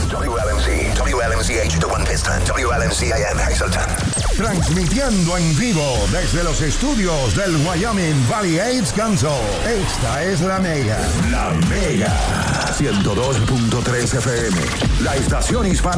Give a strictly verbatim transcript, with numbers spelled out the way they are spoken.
W L M C, W L M C H, The One Piston, W L M C I M, Hazleton. Transmitiendo en vivo desde los estudios del Wyoming Valley Aids Council. Esta es La Mega. La Mega. ciento dos punto tres F M. La estación hispana